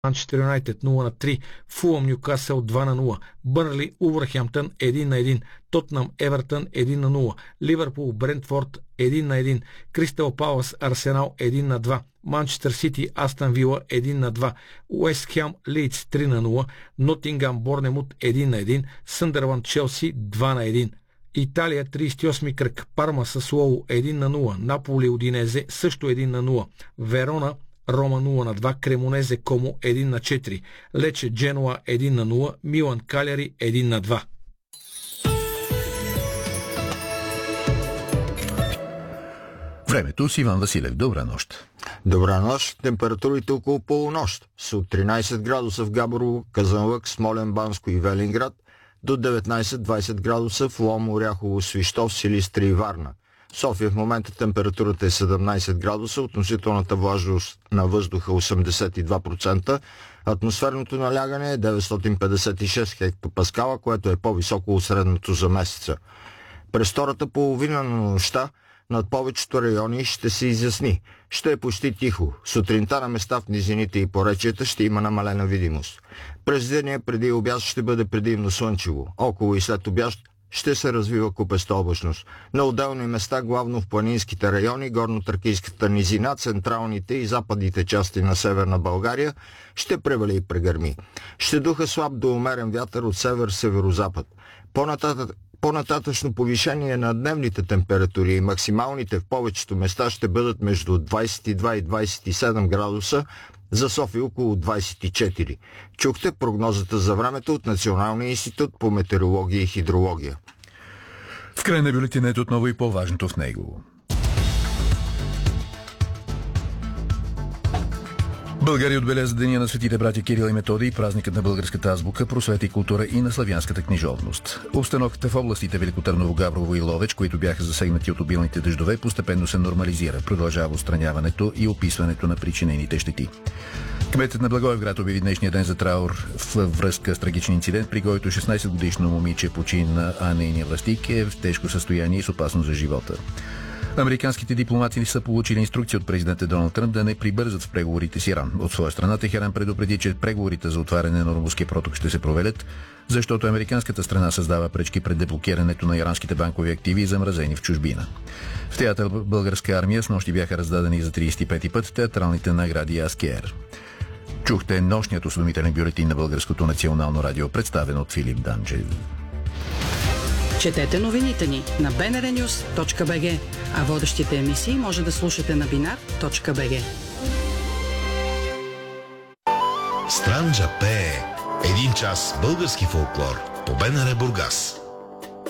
Манчестър Юнайтед 0-3, Фулъм Нюкасъл 2-0, Бърнли Увърхемптън 1-1, Тотнъм Евертън 1-0, Ливърпул Брентфорд 1-1, Кристал Палас Арсенал 1-2, Манчестър Сити Астън Вила 1-2, Уест Хем Лийдс 3-0, Нотингам Борнемут 1-1, Съндърланд Челси 2-1. Италия 38 кръг, Парма Сасуоло 1-0, Наполи Удинезе също 1-0, Верона Рома 0-2, Кремонезе Комо 1-4, Лече Дженуа 1-0, Милан Каляри 1-2. Времето с Иван Василев. Добра нощ. Добра нощ. Температурите около полунощ са от 13 градуса в Габрово, Казанлък, Смолян, Банско и Велинград, до 19-20 градуса в Лом, Оряхово, Свищов, Силистра и Варна. В София в момента температурата е 17 градуса, относителната влажност на въздуха 82%, атмосферното налягане е 956 хектопаскала, което е по-високо от средното за месеца. През втората половина на нощта над повечето райони ще се изясни. Ще е почти тихо. Сутринта на места в низините и поречията ще има намалена видимост. През деня преди обяд ще бъде предимно слънчево. Около и след обяд ще се развива купеста облачност. На отделни места, главно в планинските райони, горно-тракийската низина, централните и западните части на северна България, ще превали и прегърми. Ще духа слаб до умерен вятър от север-северозапад. По-нататъчно повишение на дневните температури и максималните в повечето места ще бъдат между 22 и 27 градуса, за София около 24. Чухте прогнозата за времето от Националния институт по метеорология и хидрология. В край на бюлетинът отново и по-важното в него. България отбеляза Деня на светите братя Кирил и Методий, празникът на българската азбука, просвета и култура и на славянската книжовност. Обстановката в областите Велико Търново, Габрово и Ловеч, които бяха засегнати от обилните дъждове, постепенно се нормализира. Продължава отстраняването и описването на причинените щети. Кметът на Благоевград обяви днешния ден за траур във връзка с трагичен инцидент, при който 16-годишно момиче почина, а нейният властник е в тежко състояние и с опасност за живота. Американските дипломати са получили инструкция от президента Доналд Тръмп да не прибързат в преговорите с Иран. От своя страна Техеран предупреди, че преговорите за отваряне на Ормузския проток ще се проведат, защото американската страна създава пречки пред деблокирането на иранските банкови активи, замразени в чужбина. В театър Българска армия снощи бяха раздадени за 35-ти път театралните награди Аскер. Чухте нощният осведомителен бюлетин на Българското национално радио, представен от Филип Данчев. Четете новините ни на bnrnews.bg, а водещите емисии може да слушате на binar.bg. Странджа пее. Един час български фолклор по БНР Бургас.